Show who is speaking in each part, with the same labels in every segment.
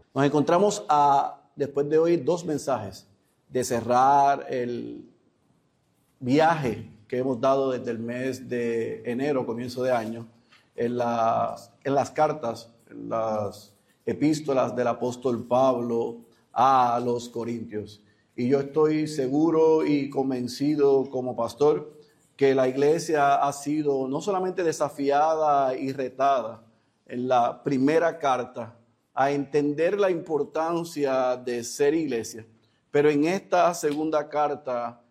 Speaker 1: Nos encontramos después de oír 2 mensajes, de cerrar el viaje que hemos dado desde el mes de enero, comienzo de año, en las cartas, en las epístolas del apóstol Pablo a los Corintios. Y yo estoy seguro y convencido como pastor que la iglesia ha sido no solamente desafiada y retada en la primera carta a entender la importancia de ser iglesia, pero en esta segunda carta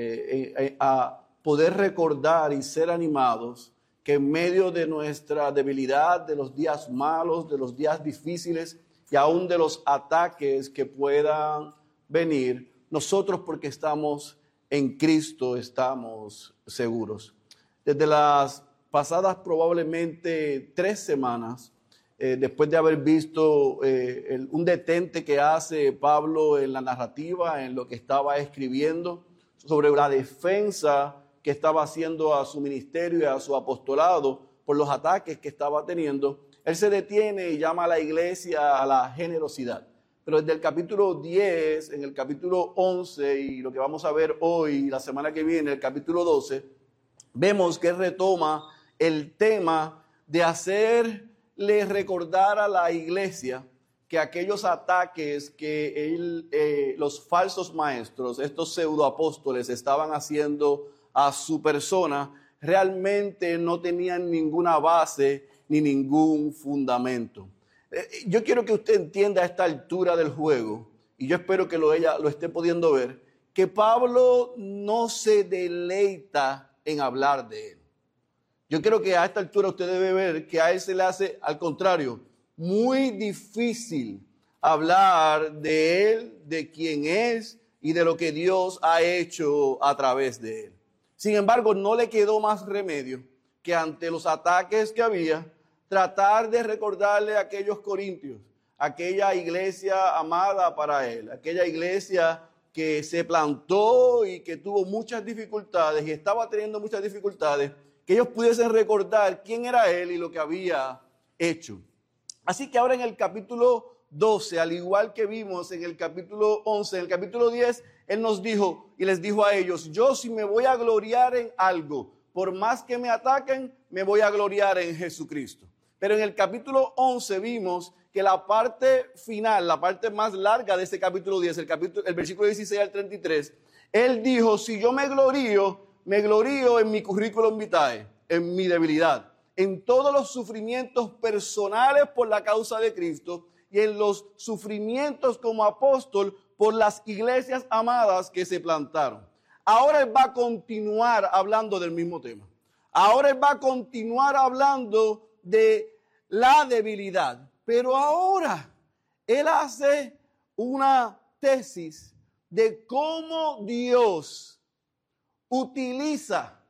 Speaker 1: a poder recordar y ser animados que en medio de nuestra debilidad, de los días malos, de los días difíciles y aún de los ataques que puedan venir, nosotros, porque estamos en Cristo, estamos seguros. Desde las pasadas probablemente 3 semanas, después de haber visto un detente que hace Pablo en la narrativa, en lo que estaba escribiendo, sobre la defensa que estaba haciendo a su ministerio y a su apostolado por los ataques que estaba teniendo, él se detiene y llama a la iglesia a la generosidad. Pero desde el capítulo 10, en el capítulo 11 y lo que vamos a ver hoy, la semana que viene, el capítulo 12, vemos que él retoma el tema de hacerle recordar a la iglesia que aquellos ataques que los falsos maestros, estos pseudoapóstoles, estaban haciendo a su persona, realmente no tenían ninguna base ni ningún fundamento. Yo quiero que usted entienda a esta altura del juego, y yo espero que lo esté pudiendo ver, que Pablo no se deleita en hablar de él. Yo creo que a esta altura usted debe ver que a él se le hace, al contrario, muy difícil hablar de él, de quién es y de lo que Dios ha hecho a través de él. Sin embargo, no le quedó más remedio que ante los ataques que había, tratar de recordarle a aquellos corintios, aquella iglesia amada para él, aquella iglesia que se plantó y que tuvo muchas dificultades y estaba teniendo muchas dificultades, que ellos pudiesen recordar quién era él y lo que había hecho. Así que ahora en el capítulo 12, al igual que vimos en el capítulo 11, en el capítulo 10, él nos dijo y les dijo a ellos: yo, si me voy a gloriar en algo, por más que me ataquen, me voy a gloriar en Jesucristo. Pero en el capítulo 11 vimos que la parte final, la parte más larga de ese capítulo 10, el versículo 16 al 33, él dijo: si yo me glorío en mi currículum vitae, en mi debilidad, en todos los sufrimientos personales por la causa de Cristo y en los sufrimientos como apóstol por las iglesias amadas que se plantaron. Ahora él va a continuar hablando del mismo tema. Ahora él va a continuar hablando de la debilidad, pero ahora él hace una tesis de cómo Dios utiliza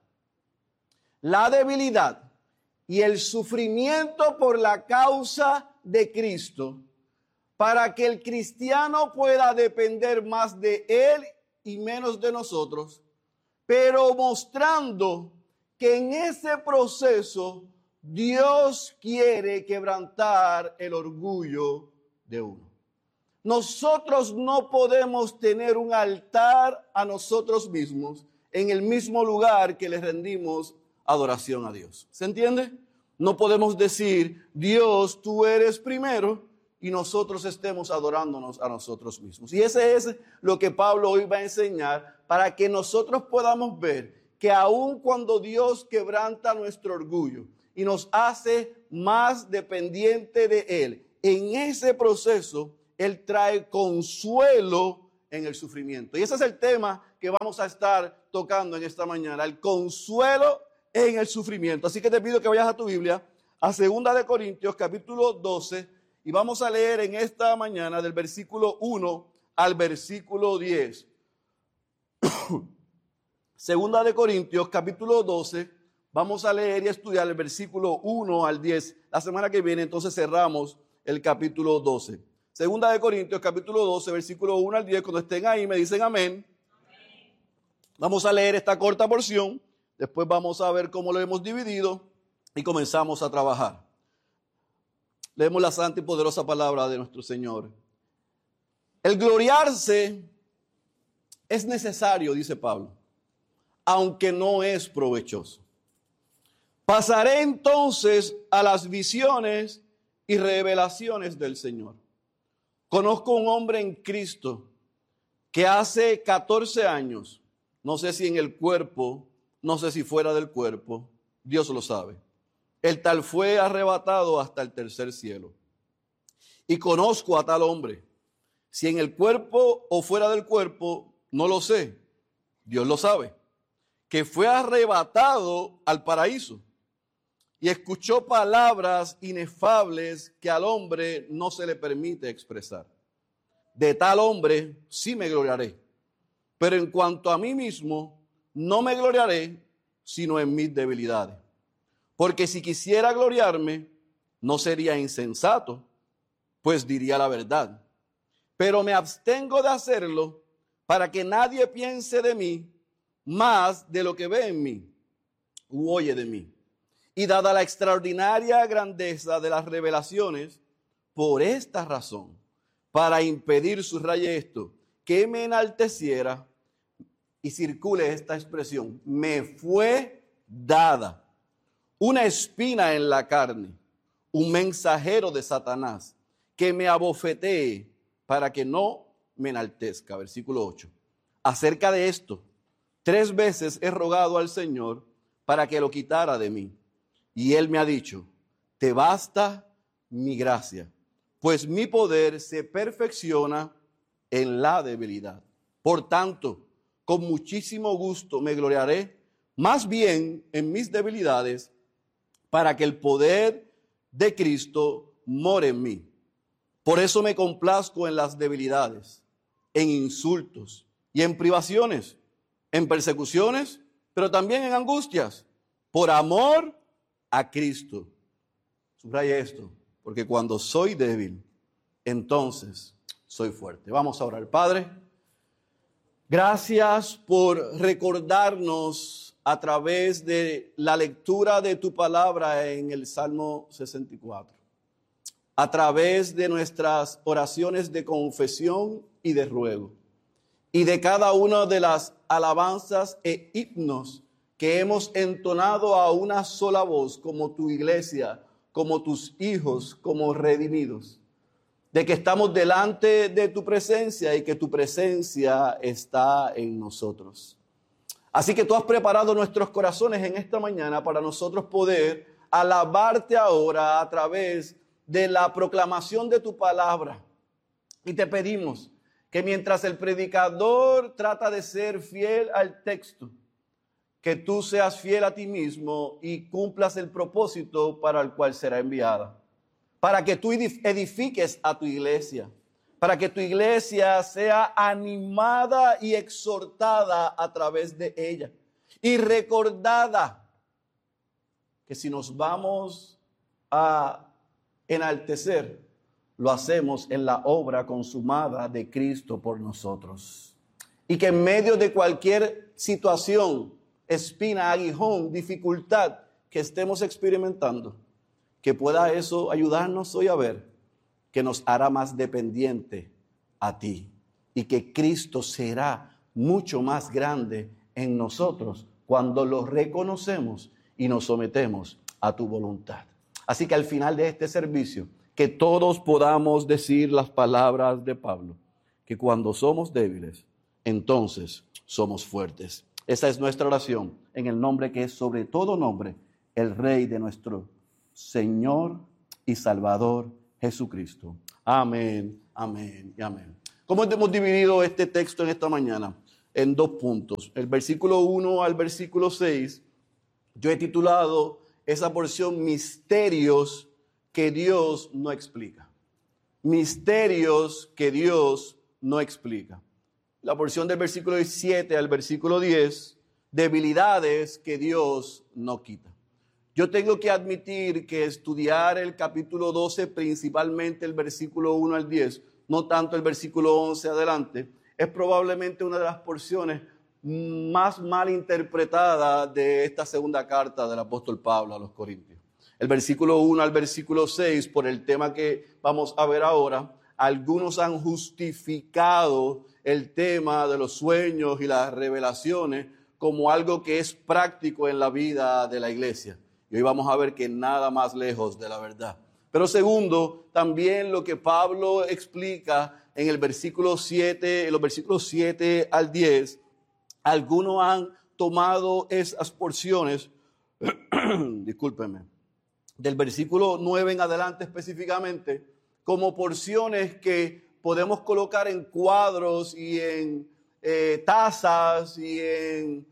Speaker 1: la debilidad y el sufrimiento por la causa de Cristo para que el cristiano pueda depender más de él y menos de nosotros, pero mostrando que en ese proceso Dios quiere quebrantar el orgullo de uno. Nosotros no podemos tener un altar a nosotros mismos en el mismo lugar que le rendimos adoración a Dios. ¿Se entiende? No podemos decir: Dios, tú eres primero, y nosotros estemos adorándonos a nosotros mismos. Y ese es lo que Pablo hoy va a enseñar, para que nosotros podamos ver que aun cuando Dios quebranta nuestro orgullo y nos hace más dependiente de Él, en ese proceso Él trae consuelo en el sufrimiento. Y ese es el tema que vamos a estar tocando en esta mañana, el consuelo en el sufrimiento. Así que te pido que vayas a tu Biblia, a 2 de Corintios, capítulo 12, y vamos a leer en esta mañana del versículo 1 al versículo 10. 2 de Corintios, capítulo 12, vamos a leer y estudiar el versículo 1 al 10. La semana que viene entonces cerramos el capítulo 12. 2 de Corintios, capítulo 12, versículo 1 al 10. Cuando estén ahí me dicen amén. Amén. Vamos a leer esta corta porción, después vamos a ver cómo lo hemos dividido y comenzamos a trabajar. Leemos la santa y poderosa palabra de nuestro Señor. El gloriarse es necesario, dice Pablo, aunque no es provechoso. Pasaré entonces a las visiones y revelaciones del Señor. Conozco un hombre en Cristo que hace 14 años, no sé si en el cuerpo, no sé si fuera del cuerpo, Dios lo sabe. El tal fue arrebatado hasta el tercer cielo. Y conozco a tal hombre, si en el cuerpo o fuera del cuerpo, no lo sé, Dios lo sabe, que fue arrebatado al paraíso y escuchó palabras inefables que al hombre no se le permite expresar. De tal hombre sí me gloriaré, pero en cuanto a mí mismo, no me gloriaré sino en mis debilidades. Porque si quisiera gloriarme, no sería insensato, pues diría la verdad. Pero me abstengo de hacerlo para que nadie piense de mí más de lo que ve en mí u oye de mí. Y dada la extraordinaria grandeza de las revelaciones, por esta razón, para impedir, subraye esto, que me enalteciera, y circule esta expresión, me fue dada una espina en la carne, un mensajero de Satanás, que me abofetee para que no me enaltezca. Versículo 8. Acerca de esto, 3 veces he rogado al Señor para que lo quitara de mí. Y Él me ha dicho, te basta mi gracia, pues mi poder se perfecciona en la debilidad. Por tanto, con muchísimo gusto me gloriaré más bien en mis debilidades, para que el poder de Cristo more en mí. Por eso me complazco en las debilidades, en insultos y en privaciones, en persecuciones, pero también en angustias, por amor a Cristo. Subraya esto, porque cuando soy débil, entonces soy fuerte. Vamos a orar. Padre, gracias por recordarnos a través de la lectura de tu palabra en el Salmo 64, a través de nuestras oraciones de confesión y de ruego, y de cada una de las alabanzas e himnos que hemos entonado a una sola voz como tu iglesia, como tus hijos, como redimidos, de que estamos delante de tu presencia y que tu presencia está en nosotros. Así que tú has preparado nuestros corazones en esta mañana para nosotros poder alabarte ahora a través de la proclamación de tu palabra. Y te pedimos que mientras el predicador trata de ser fiel al texto, que tú seas fiel a ti mismo y cumplas el propósito para el cual será enviada. Para que tú edifiques a tu iglesia, para que tu iglesia sea animada y exhortada a través de ella. Y recordada que si nos vamos a enaltecer, lo hacemos en la obra consumada de Cristo por nosotros. Y que en medio de cualquier situación, espina, aguijón, dificultad que estemos experimentando, que pueda eso ayudarnos hoy a ver que nos hará más dependiente a ti y que Cristo será mucho más grande en nosotros cuando lo reconocemos y nos sometemos a tu voluntad. Así que al final de este servicio, que todos podamos decir las palabras de Pablo, que cuando somos débiles, entonces somos fuertes. Esa es nuestra oración en el nombre que es sobre todo nombre, el Rey de nuestro Señor y Salvador Jesucristo. Amén, amén y amén. ¿Cómo hemos dividido este texto en esta mañana? En 2 puntos. El versículo 1 al versículo 6, yo he titulado esa porción misterios que Dios no explica. Misterios que Dios no explica. La porción del versículo 7 al versículo 10, debilidades que Dios no quita. Yo tengo que admitir que estudiar el capítulo 12, principalmente el versículo 1 al 10, no tanto el versículo 11 adelante, es probablemente una de las porciones más mal interpretadas de esta segunda carta del apóstol Pablo a los Corintios. el versículo 1 al versículo 6, por el tema que vamos a ver ahora, algunos han justificado el tema de los sueños y las revelaciones como algo que es práctico en la vida de la iglesia. Y hoy vamos a ver que nada más lejos de la verdad. Pero segundo, también lo que Pablo explica en el versículo 7, en los versículos 7 al 10, algunos han tomado esas porciones, discúlpenme, del versículo 9 en adelante específicamente, como porciones que podemos colocar en cuadros y en tazas y en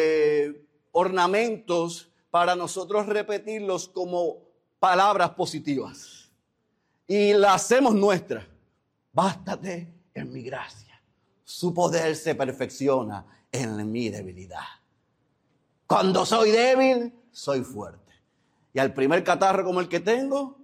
Speaker 1: ornamentos para nosotros repetirlos como palabras positivas. Y las hacemos nuestras. Bástate en mi gracia. Su poder se perfecciona en mi debilidad. Cuando soy débil, soy fuerte. Y al primer catarro como el que tengo,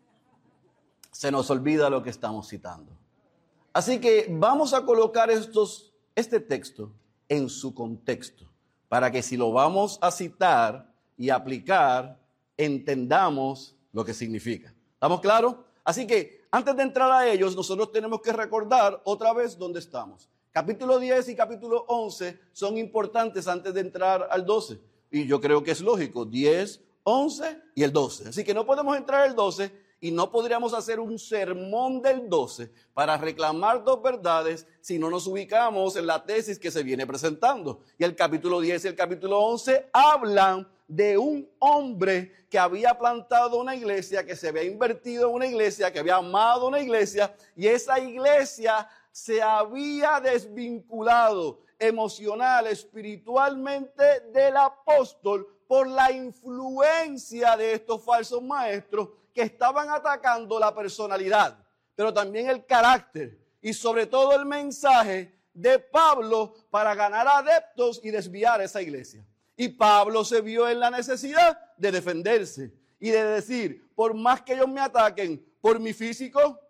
Speaker 1: se nos olvida lo que estamos citando. Así que vamos a colocar este texto en su contexto, para que si lo vamos a citar y aplicar, entendamos lo que significa. ¿Estamos claros? Así que antes de entrar a ellos, nosotros tenemos que recordar otra vez dónde estamos. Capítulo 10 y capítulo 11 son importantes antes de entrar al 12. Y yo creo que es lógico, 10, 11 y el 12. Así que no podemos entrar al 12 y no podríamos hacer un sermón del 12 para reclamar dos verdades si no nos ubicamos en la tesis que se viene presentando. Y el capítulo 10 y el capítulo 11 hablan de un hombre que había plantado una iglesia, que se había invertido en una iglesia, que había amado una iglesia, y esa iglesia se había desvinculado emocional, espiritualmente del apóstol por la influencia de estos falsos maestros que estaban atacando la personalidad, pero también el carácter y sobre todo el mensaje de Pablo para ganar adeptos y desviar esa iglesia. Y Pablo se vio en la necesidad de defenderse y de decir, por más que ellos me ataquen por mi físico,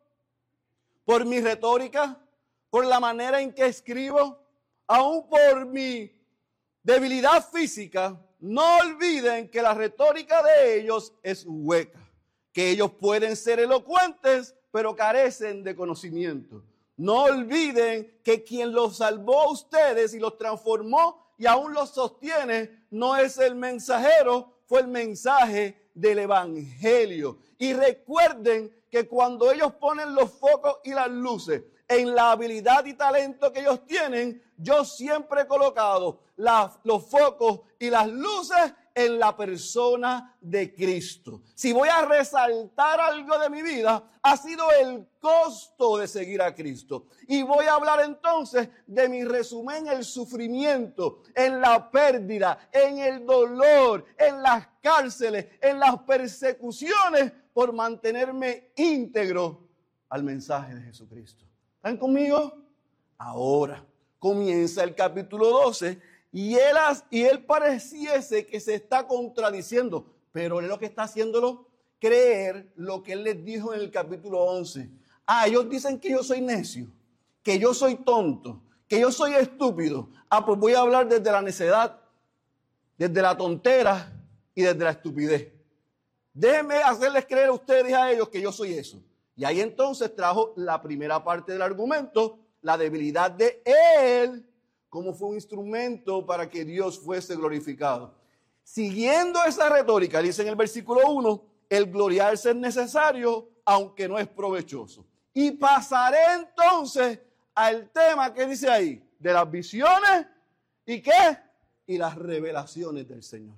Speaker 1: por mi retórica, por la manera en que escribo, aún por mi debilidad física, no olviden que la retórica de ellos es hueca, que ellos pueden ser elocuentes, pero carecen de conocimiento. No olviden que quien los salvó a ustedes y los transformó y aún los sostiene, no es el mensajero, fue el mensaje del evangelio. Y recuerden que cuando ellos ponen los focos y las luces en la habilidad y talento que ellos tienen, yo siempre he colocado los focos y las luces en la persona de Cristo. Si voy a resaltar algo de mi vida, ha sido el costo de seguir a Cristo. Y voy a hablar entonces de mi resumen en el sufrimiento, en la pérdida, en el dolor, en las cárceles, en las persecuciones por mantenerme íntegro al mensaje de Jesucristo. ¿Están conmigo? Ahora comienza el capítulo 12 y él pareciese que se está contradiciendo, pero él lo que está haciéndolo, creer lo que él les dijo en el capítulo 11. Ellos dicen que yo soy necio, que yo soy tonto, que yo soy estúpido. Pues voy a hablar desde la necedad, desde la tontera y desde la estupidez. Déjenme hacerles creer a ustedes y a ellos que yo soy eso. Y ahí entonces trajo la primera parte del argumento, la debilidad de él, como fue un instrumento para que Dios fuese glorificado. Siguiendo esa retórica, dice en el versículo 1, el gloriarse es necesario, aunque no es provechoso. Y pasaré entonces al tema que dice ahí, de las visiones y ¿qué? Y las revelaciones del Señor.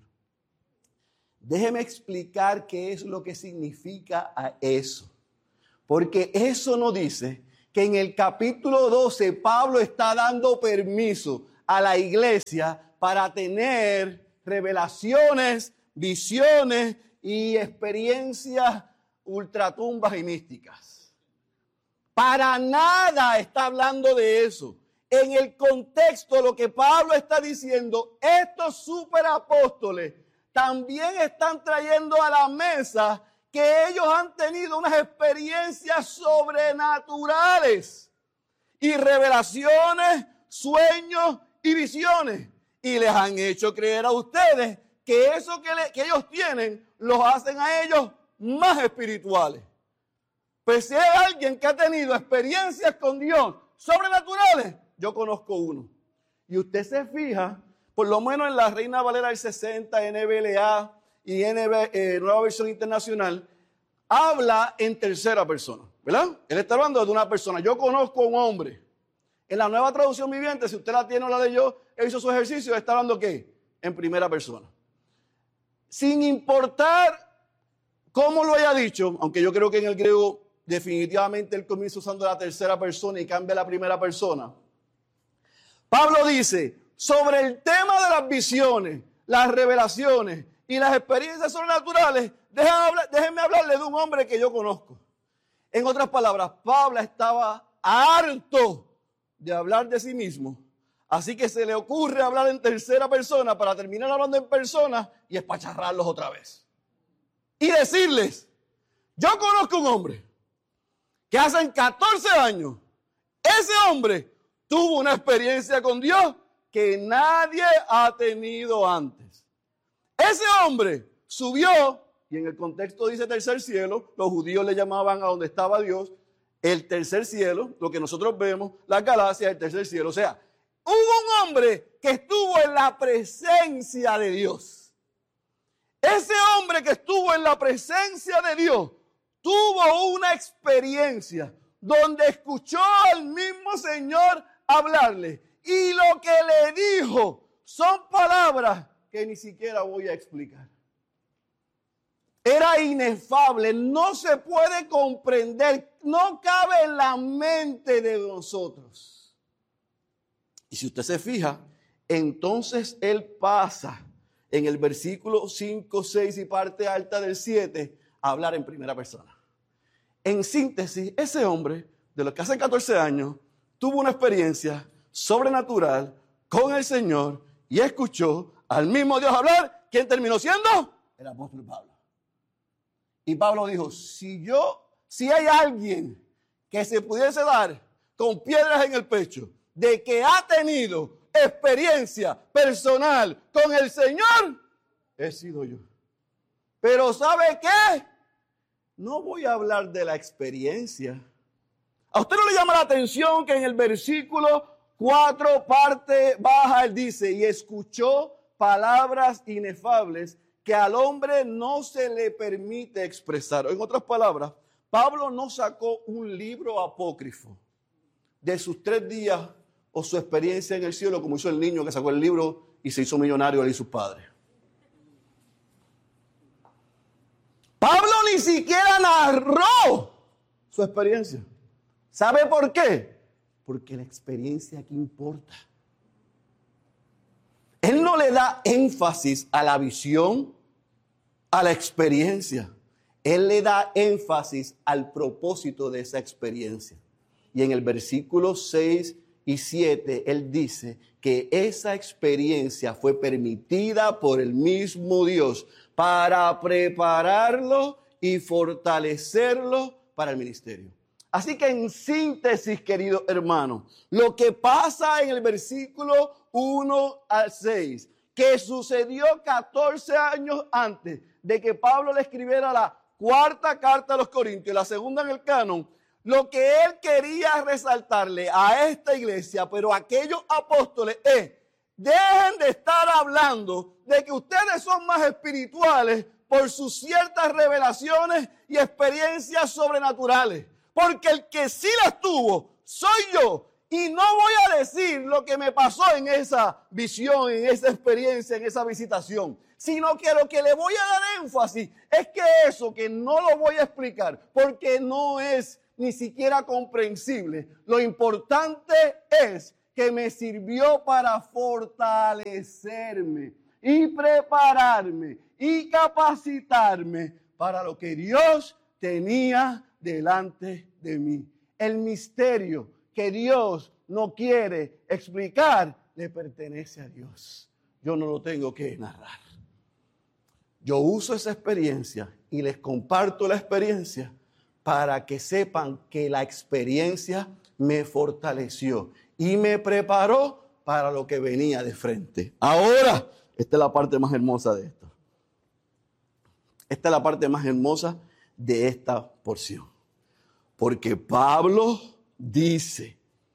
Speaker 1: Déjeme explicar qué es lo que significa a eso. Porque eso no dice que en el capítulo 12 Pablo está dando permiso a la iglesia para tener revelaciones, visiones y experiencias ultratumbas y místicas. Para nada está hablando de eso. En el contexto, lo que Pablo está diciendo, estos superapóstoles también están trayendo a la mesa que ellos han tenido unas experiencias sobrenaturales y revelaciones, sueños y visiones. Y les han hecho creer a ustedes que eso que ellos tienen los hacen a ellos más espirituales. Pues si hay alguien que ha tenido experiencias con Dios sobrenaturales, yo conozco uno. Y usted se fija, por lo menos en la Reina Valera del 60, NBLA y Nueva Versión Internacional, habla en tercera persona, ¿verdad? Él está hablando de una persona. Yo conozco a un hombre. En la Nueva Traducción Viviente, si usted la tiene o la leyó, él hizo su ejercicio, está hablando ¿qué? En primera persona. Sin importar cómo lo haya dicho, aunque yo creo que en el griego definitivamente él comienza usando la tercera persona y cambia a la primera persona. Pablo dice, sobre el tema de las visiones, las revelaciones y las experiencias sobrenaturales, déjenme hablarle de un hombre que yo conozco. En otras palabras, Pablo estaba harto de hablar de sí mismo. Así que se le ocurre hablar en tercera persona para terminar hablando en persona y espacharrarlos otra vez. Y decirles, yo conozco un hombre que hace 14 años, ese hombre tuvo una experiencia con Dios que nadie ha tenido antes. Ese hombre subió, y en el contexto dice tercer cielo, los judíos le llamaban a donde estaba Dios, el tercer cielo, lo que nosotros vemos, las galaxias, el tercer cielo. O sea, hubo un hombre que estuvo en la presencia de Dios. Ese hombre que estuvo en la presencia de Dios tuvo una experiencia donde escuchó al mismo Señor hablarle. Y lo que le dijo son palabras que ni siquiera voy a explicar. Era inefable, no se puede comprender, no cabe en la mente de nosotros. Y si usted se fija, entonces él pasa en el versículo 5, 6 y parte alta del 7 a hablar en primera persona. En síntesis, ese hombre, de los que hace 14 años, tuvo una experiencia sobrenatural con el Señor y escuchó al mismo Dios hablar. ¿Quién terminó siendo? El apóstol Pablo. Y Pablo dijo, si hay alguien que se pudiese dar con piedras en el pecho de que ha tenido experiencia personal con el Señor, he sido yo. Pero ¿sabe qué? No voy a hablar de la experiencia. ¿A usted no le llama la atención que en el versículo 4, parte baja, él dice, y escuchó palabras inefables que al hombre no se le permite expresar? En otras palabras, Pablo no sacó un libro apócrifo de sus 3 días o su experiencia en el cielo, como hizo el niño que sacó el libro y se hizo millonario él y sus padres. Pablo ni siquiera narró su experiencia. ¿Sabe por qué? Porque la experiencia aquí importa. Él no le da énfasis a la visión, a la experiencia. Él le da énfasis al propósito de esa experiencia. Y en el versículo 6 y 7, él dice que esa experiencia fue permitida por el mismo Dios para prepararlo y fortalecerlo para el ministerio. Así que en síntesis, querido hermano, lo que pasa en el versículo 1 al 6, que sucedió 14 años antes de que Pablo le escribiera la 4ª carta a los Corintios, la 2ª en el canon, lo que él quería resaltarle a esta iglesia, pero a aquellos apóstoles, es: dejen de estar hablando de que ustedes son más espirituales por sus ciertas revelaciones y experiencias sobrenaturales. Porque el que sí las tuvo soy yo. Y no voy a decir lo que me pasó en esa visión, en esa experiencia, en esa visitación, sino que lo que le voy a dar énfasis es que eso que no lo voy a explicar, porque no es ni siquiera comprensible. Lo importante es que me sirvió para fortalecerme y prepararme y capacitarme para lo que Dios tenía delante de mí. El misterio que Dios no quiere explicar le pertenece a Dios. Yo no lo tengo que narrar. Yo uso esa experiencia y les comparto la experiencia para que sepan que la experiencia me fortaleció y me preparó para lo que venía de frente. Ahora, esta es la parte más hermosa de esto. Esta es la parte más hermosa de esta porción. Porque Pablo dice,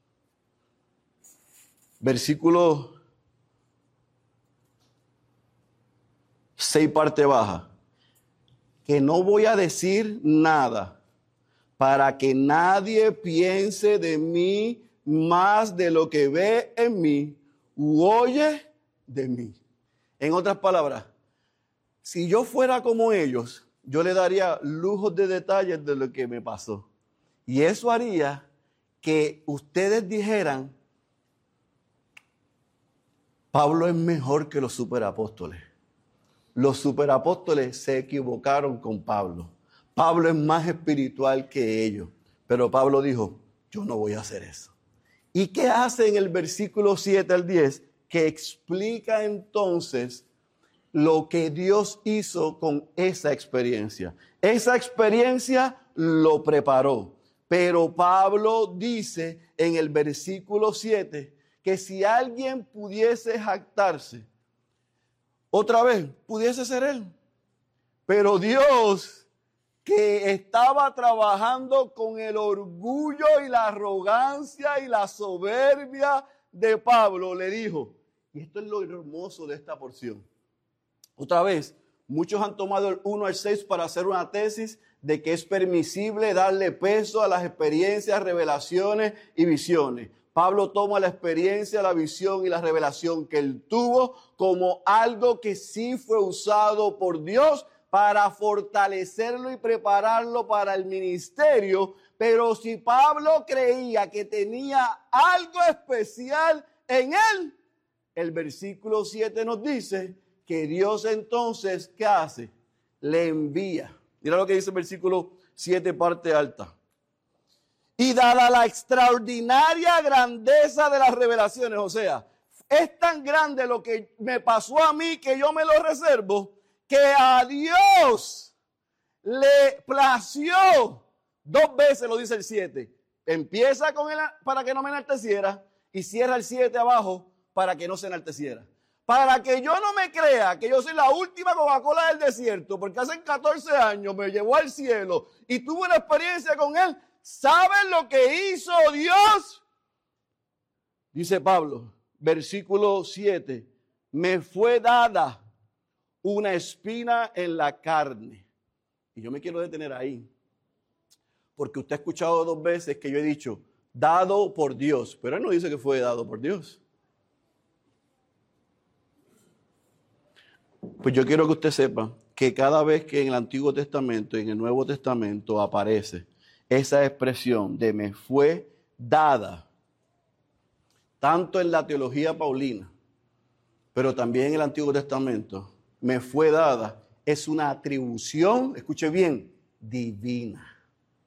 Speaker 1: versículo 6 parte baja, que no voy a decir nada para que nadie piense de mí más de lo que ve en mí u oye de mí. En otras palabras, si yo fuera como ellos, yo le daría lujos de detalles de lo que me pasó. Y eso haría que ustedes dijeran, Pablo es mejor que los superapóstoles. Los superapóstoles se equivocaron con Pablo. Pablo es más espiritual que ellos. Pero Pablo dijo, yo no voy a hacer eso. ¿Y qué hace en el versículo 7 al 10? Que explica entonces lo que Dios hizo con esa experiencia. Esa experiencia lo preparó. Pero Pablo dice en el versículo 7 que si alguien pudiese jactarse, otra vez, pudiese ser él. Pero Dios, que estaba trabajando con el orgullo y la arrogancia y la soberbia de Pablo, le dijo, y esto es lo hermoso de esta porción. Otra vez, muchos han tomado el 1 al 6 para hacer una tesis de que es permisible darle peso a las experiencias, revelaciones y visiones. Pablo toma la experiencia, la visión y la revelación que él tuvo como algo que sí fue usado por Dios para fortalecerlo y prepararlo para el ministerio. Pero si Pablo creía que tenía algo especial en él, el versículo 7 nos dice que Dios entonces, ¿qué hace? Le envía. Mira lo que dice el versículo 7, parte alta. Y dada la extraordinaria grandeza de las revelaciones, o sea, es tan grande lo que me pasó a mí que yo me lo reservo, que a Dios le plació, 2 veces lo dice el 7, empieza con él para que no me enalteciera y cierra el 7 abajo para que no se enalteciera. Para que yo no me crea que yo soy la última Coca-Cola del desierto, porque hace 14 años me llevó al cielo y tuve una experiencia con él. ¿Saben lo que hizo Dios? Dice Pablo, versículo 7, me fue dada una espina en la carne. Y yo me quiero detener ahí, porque usted ha escuchado 2 veces que yo he dicho, dado por Dios, pero él no dice que fue dado por Dios. Pues yo quiero que usted sepa que cada vez que en el Antiguo Testamento y en el Nuevo Testamento aparece esa expresión de me fue dada, tanto en la teología paulina, pero también en el Antiguo Testamento, me fue dada, es una atribución, escuche bien, divina.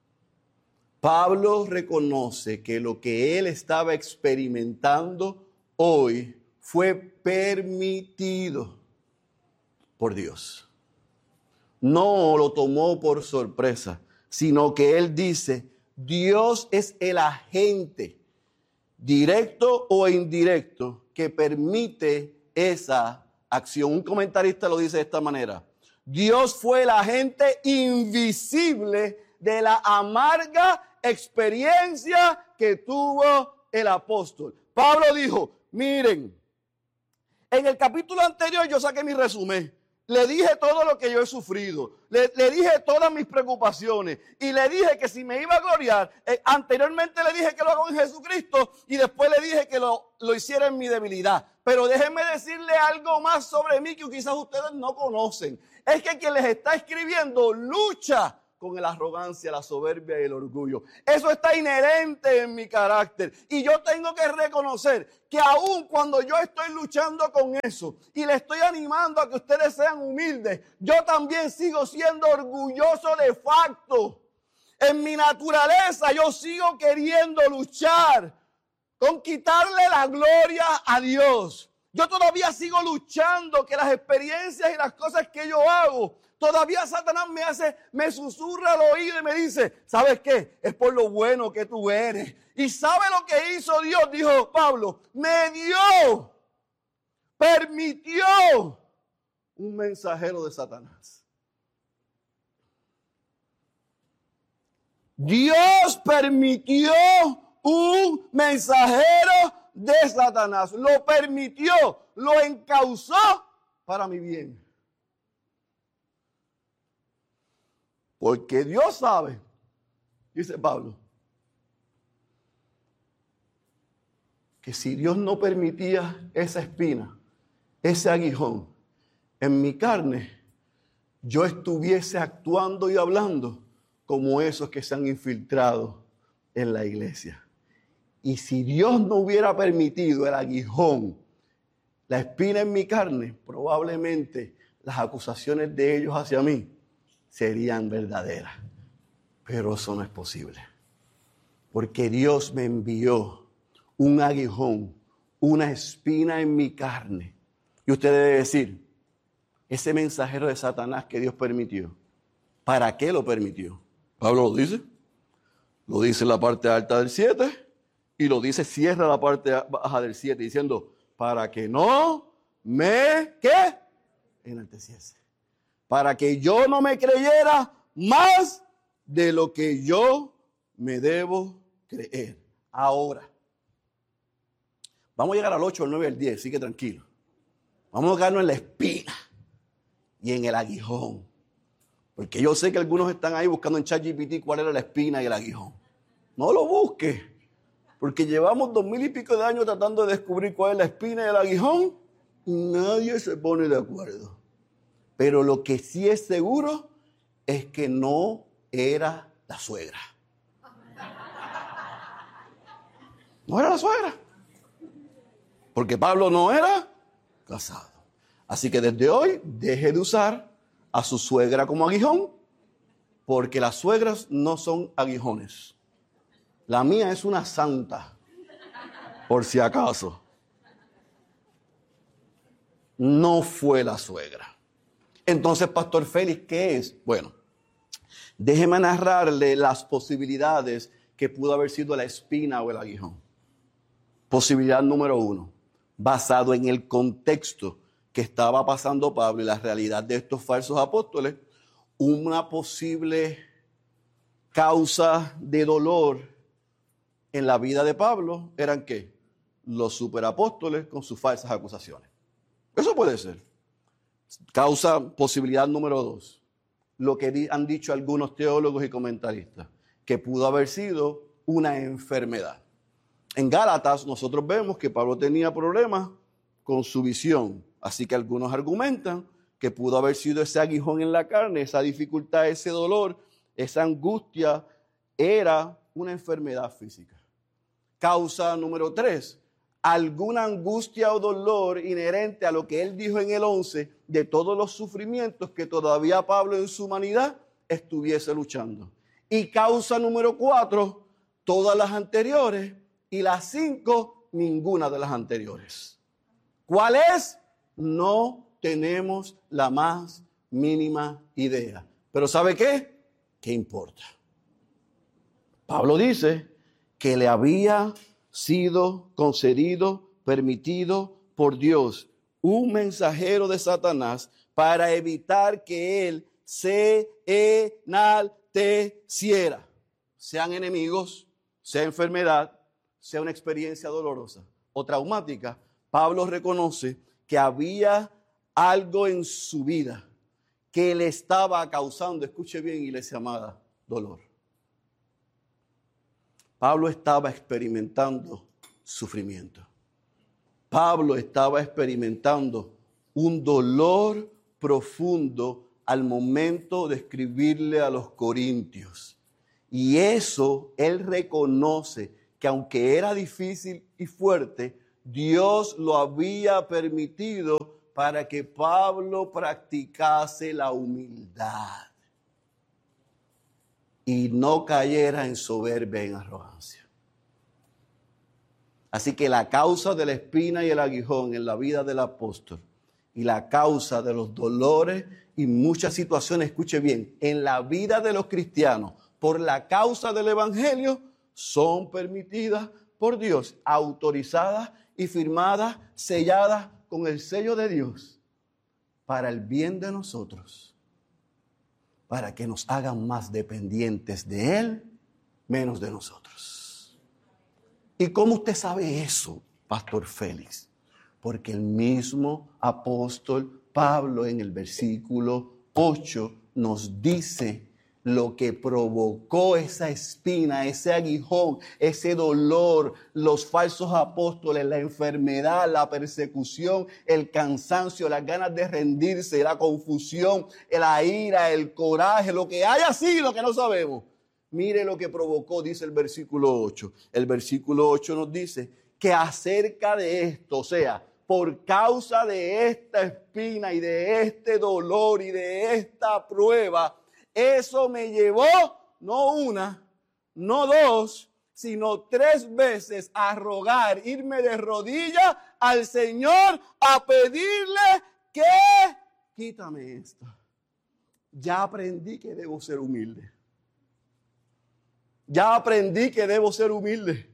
Speaker 1: Pablo reconoce que lo que él estaba experimentando hoy fue permitido por Dios. No lo tomó por sorpresa, sino que él dice, Dios es el agente, directo o indirecto, que permite esa acción. Un comentarista lo dice de esta manera, Dios fue el agente invisible de la amarga experiencia que tuvo el apóstol. Pablo dijo, miren, en el capítulo anterior yo saqué mi resumen. Le dije todo lo que yo he sufrido, le dije todas mis preocupaciones y le dije que si me iba a gloriar, anteriormente le dije que lo hago en Jesucristo y después le dije que lo hiciera en mi debilidad. Pero déjenme decirle algo más sobre mí que quizás ustedes no conocen. Es que quien les está escribiendo lucha con la arrogancia, la soberbia y el orgullo. Eso está inherente en mi carácter. Y yo tengo que reconocer que aun cuando yo estoy luchando con eso y le estoy animando a que ustedes sean humildes, yo también sigo siendo orgulloso de facto. En mi naturaleza yo sigo queriendo luchar con quitarle la gloria a Dios. Yo todavía sigo luchando que las experiencias y las cosas que yo hago, todavía Satanás me susurra al oído y me dice, ¿sabes qué? Es por lo bueno que tú eres. ¿Y sabe lo que hizo Dios? Dijo Pablo, me dio, permitió un mensajero de Satanás. Dios permitió un mensajero de Satanás. Lo permitió, lo encauzó para mi bien. Porque Dios sabe, dice Pablo, que si Dios no permitía esa espina, ese aguijón en mi carne, yo estuviese actuando y hablando como esos que se han infiltrado en la iglesia. Y si Dios no hubiera permitido el aguijón, la espina en mi carne, probablemente las acusaciones de ellos hacia mí serían verdaderas. Pero eso no es posible. Porque Dios me envió un aguijón, una espina en mi carne. Y usted debe decir, ese mensajero de Satanás que Dios permitió, ¿para qué lo permitió? Pablo lo dice. Lo dice en la parte alta del 7 y lo dice, cierra la parte baja del 7 diciendo, para que no me, ¿qué? Enalteciese. Para que yo no me creyera más de lo que yo me debo creer. Ahora, vamos a llegar al 8, al 9, al 10, así que tranquilo. Vamos a quedarnos en la espina y en el aguijón. Porque yo sé que algunos están ahí buscando en ChatGPT cuál era la espina y el aguijón. No lo busque, porque llevamos 2000 y pico de años tratando de descubrir cuál es la espina y el aguijón y nadie se pone de acuerdo. Pero lo que sí es seguro es que no era la suegra. No era la suegra. Porque Pablo no era casado. Así que desde hoy deje de usar a su suegra como aguijón, porque las suegras no son aguijones. La mía es una santa, por si acaso. No fue la suegra. Entonces, Pastor Félix, ¿qué es? Bueno, déjeme narrarle las posibilidades que pudo haber sido la espina o el aguijón. Posibilidad número 1, basado en el contexto que estaba pasando Pablo y la realidad de estos falsos apóstoles, una posible causa de dolor en la vida de Pablo eran ¿qué? Los superapóstoles con sus falsas acusaciones. Eso puede ser. Posibilidad número 2, lo que han dicho algunos teólogos y comentaristas, que pudo haber sido una enfermedad. En Gálatas nosotros vemos que Pablo tenía problemas con su visión, así que algunos argumentan que pudo haber sido ese aguijón en la carne, esa dificultad, ese dolor, esa angustia, era una enfermedad física. Causa número 3, alguna angustia o dolor inherente a lo que él dijo en el 11, de todos los sufrimientos que todavía Pablo en su humanidad estuviese luchando. Y causa número 4, todas las anteriores, y las 5, ninguna de las anteriores. ¿Cuál es? No tenemos la más mínima idea. Pero ¿sabe qué? ¿Qué importa? Pablo dice que le había sido concedido, permitido por Dios, un mensajero de Satanás para evitar que él se enalteciera. Sean enemigos, sea enfermedad, sea una experiencia dolorosa o traumática, Pablo reconoce que había algo en su vida que le estaba causando, escuche bien, iglesia amada, dolor. Pablo estaba experimentando sufrimiento. Pablo estaba experimentando un dolor profundo al momento de escribirle a los corintios. Y eso él reconoce que aunque era difícil y fuerte, Dios lo había permitido para que Pablo practicase la humildad y no cayera en soberbia, en arrogancia. Así que la causa de la espina y el aguijón en la vida del apóstol y la causa de los dolores y muchas situaciones, escuche bien, en la vida de los cristianos por la causa del evangelio son permitidas por Dios, autorizadas y firmadas, selladas con el sello de Dios para el bien de nosotros, para que nos hagan más dependientes de Él menos de nosotros. ¿Y cómo usted sabe eso, Pastor Félix? Porque el mismo apóstol Pablo en el versículo 8 nos dice lo que provocó esa espina, ese aguijón, ese dolor, los falsos apóstoles, la enfermedad, la persecución, el cansancio, las ganas de rendirse, la confusión, la ira, el coraje, lo que haya sido que no sabemos. Mire lo que provocó, dice el versículo 8. El versículo 8 nos dice que acerca de esto, o sea, por causa de esta espina y de este dolor y de esta prueba, eso me llevó, no una, no dos, sino 3 veces a rogar, irme de rodillas al Señor a pedirle que quítame esto. Ya aprendí que debo ser humilde. Ya aprendí que debo ser humilde.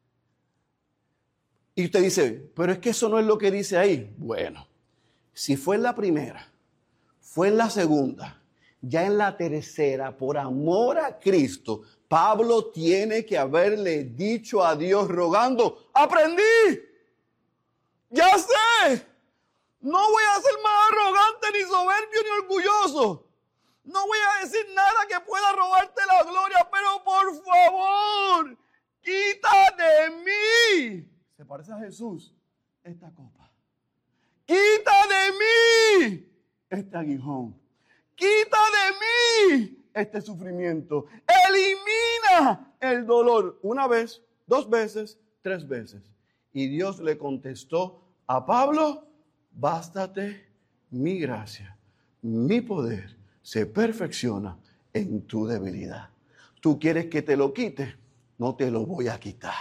Speaker 1: Y usted dice, pero es que eso no es lo que dice ahí. Bueno, si fue en la primera, fue en la segunda, ya en la tercera, por amor a Cristo, Pablo tiene que haberle dicho a Dios rogando, aprendí, ya sé, no voy a ser más arrogante, ni soberbio, ni orgulloso. No voy a decir nada que pueda robarte la gloria, pero por favor, quita de mí. Se parece a Jesús esta copa. Quita de mí este aguijón. Quita de mí este sufrimiento. Elimina el dolor. 1 vez, 2 veces, 3 veces. Y Dios le contestó a Pablo, bástate mi gracia, mi poder se perfecciona en tu debilidad. ¿Tú quieres que te lo quite? No te lo voy a quitar.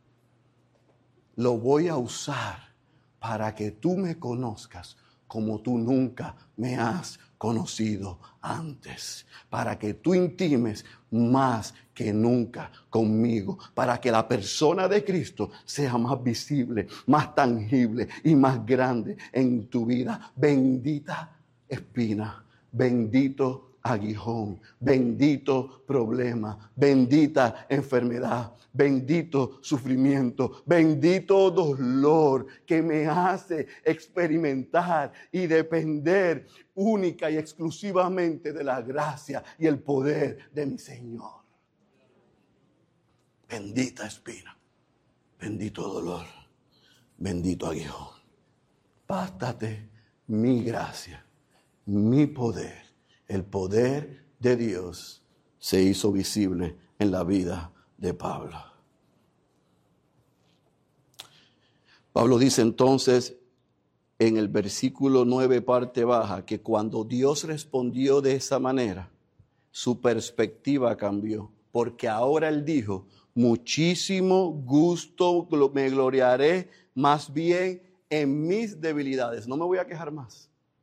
Speaker 1: Lo voy a usar para que tú me conozcas como tú nunca me has conocido antes. Para que tú intimes más que nunca conmigo. Para que la persona de Cristo sea más visible, más tangible y más grande en tu vida. Bendita espina, bendito aguijón, bendito problema, bendita enfermedad, bendito sufrimiento, bendito dolor que me hace experimentar y depender única y exclusivamente de la gracia y el poder de mi Señor. Bendita espina, bendito dolor, bendito aguijón. Bástate mi gracia, mi poder. El poder de Dios se hizo visible en la vida de Pablo. Pablo dice entonces en el versículo 9, parte baja, que cuando Dios respondió de esa manera, su perspectiva cambió. Porque ahora él dijo, muchísimo gusto me gloriaré más bien en mis debilidades. No me voy a quejar más.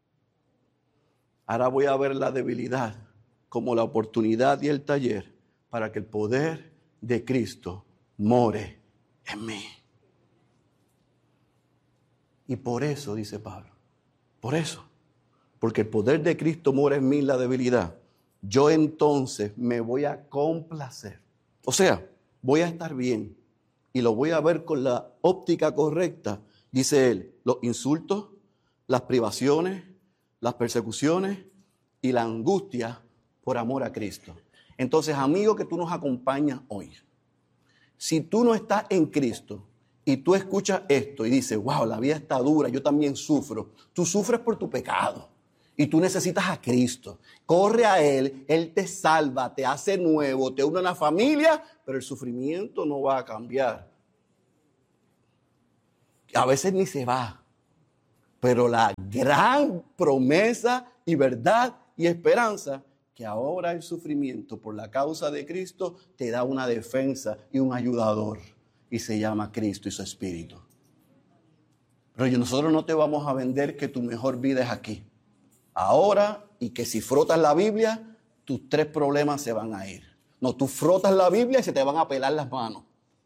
Speaker 1: Ahora voy a ver la debilidad como la oportunidad y el taller para que el poder de Cristo more en mí. Y por eso, dice Pablo, por eso, porque el poder de Cristo mora en mí, la debilidad, yo entonces me voy a complacer. O sea, voy a estar bien y lo voy a ver con la óptica correcta, dice él, los insultos, las privaciones, las persecuciones y la angustia por amor a Cristo. Entonces, amigo que tú nos acompañas hoy, si tú no estás en Cristo y tú escuchas esto y dices, wow, la vida está dura, yo también sufro, tú sufres por tu pecado y tú necesitas a Cristo. Corre a Él, Él te salva, te hace nuevo, te une a una familia, pero el sufrimiento no va a cambiar. A veces ni se va. Pero la gran promesa y verdad y esperanza que ahora el sufrimiento por la causa de Cristo te da una defensa y un ayudador y se llama Cristo y su Espíritu. Pero nosotros no te vamos a vender que tu mejor vida es aquí, ahora, y que si frotas la Biblia, tus 3 problemas se van a ir. No, tú frotas la Biblia y se te van a pelar las manos.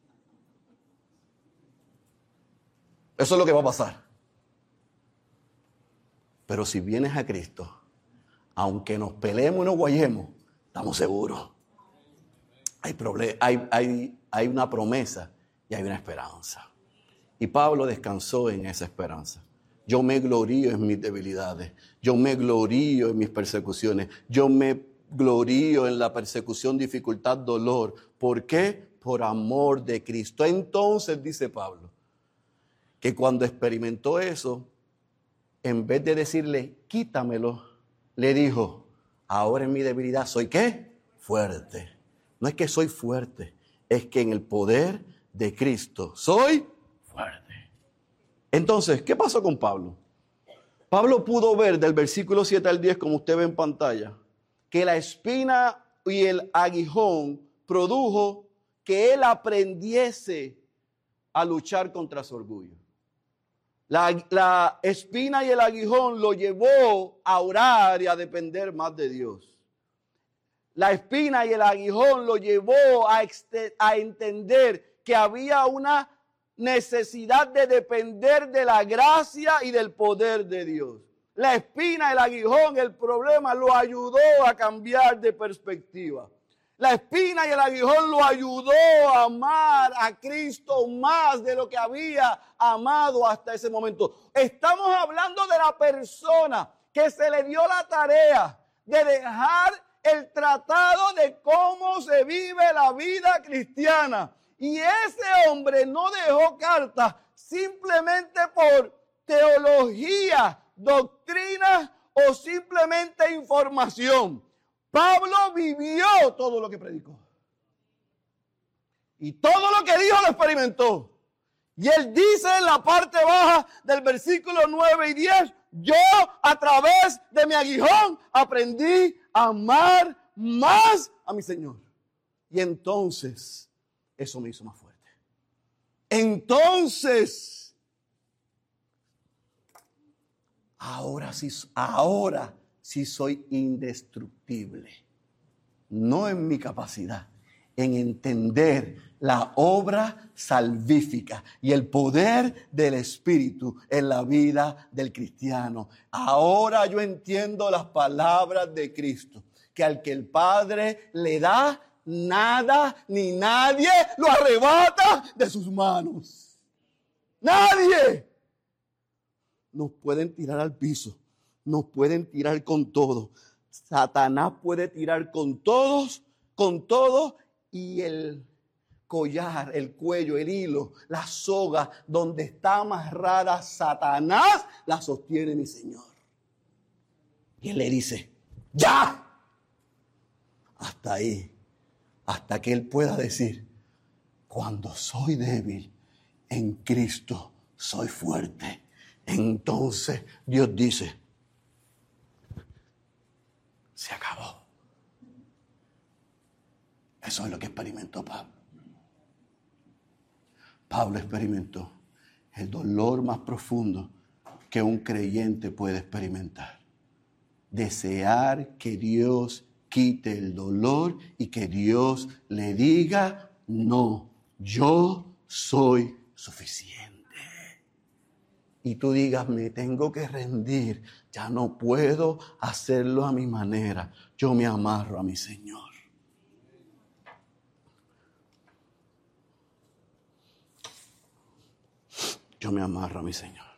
Speaker 1: Eso es lo que va a pasar. Pero si vienes a Cristo, aunque nos peleemos y nos guayemos, estamos seguros. hay una promesa y hay una esperanza. Y Pablo descansó en esa esperanza. Yo me glorío en mis debilidades. Yo me glorío en mis persecuciones. Yo me glorío en la persecución, dificultad, dolor. ¿Por qué? Por amor de Cristo. Entonces, dice Pablo, que cuando experimentó eso, en vez de decirle, quítamelo, le dijo, ahora en mi debilidad soy ¿qué? Fuerte. No es que soy fuerte, es que en el poder de Cristo soy fuerte. Entonces, ¿qué pasó con Pablo? Pablo pudo ver del versículo 7 al 10, como usted ve en pantalla, que la espina y el aguijón produjo que él aprendiese a luchar contra su orgullo. La espina y el aguijón lo llevó a orar y a depender más de Dios. La espina y el aguijón lo llevó a entender que había una necesidad de depender de la gracia y del poder de Dios. La espina, el aguijón, el problema lo ayudó a cambiar de perspectiva. La espina y el aguijón lo ayudó a amar a Cristo más de lo que había amado hasta ese momento. Estamos hablando de la persona que se le dio la tarea de dejar el tratado de cómo se vive la vida cristiana. Y ese hombre no dejó cartas simplemente por teología, doctrina o simplemente información. Pablo vivió todo lo que predicó. Y todo lo que dijo lo experimentó. Y él dice en la parte baja del versículo 9 y 10, yo a través de mi aguijón aprendí a amar más a mi Señor. Y entonces, eso me hizo más fuerte. Entonces, ahora sí soy indestructible. No en mi capacidad, en entender la obra salvífica y el poder del Espíritu en la vida del cristiano. Ahora yo entiendo las palabras de Cristo, que al que el Padre le da, nada ni nadie lo arrebata de sus manos. Nadie. Nos pueden tirar al piso, nos pueden tirar con todo. Satanás puede tirar con todo, y el collar, el cuello, el hilo, la soga donde está amarrada Satanás, la sostiene mi Señor. Y él le dice, ¡ya! Hasta ahí, hasta que él pueda decir, cuando soy débil, en Cristo soy fuerte. Entonces Dios dice, se acabó. Eso es lo que experimentó Pablo. Pablo experimentó el dolor más profundo que un creyente puede experimentar. Desear que Dios quite el dolor y que Dios le diga, no, yo soy suficiente. Y tú digas, me tengo que rendir, ya no puedo hacerlo a mi manera, yo me amarro a mi Señor. Yo me amarro a mi Señor.